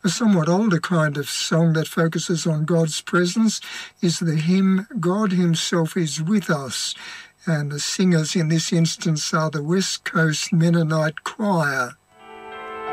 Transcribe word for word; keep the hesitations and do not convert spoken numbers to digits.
A somewhat older kind of song that focuses on God's presence is the hymn, God Himself is with us. And the singers in this instance are the West Coast Mennonite Choir.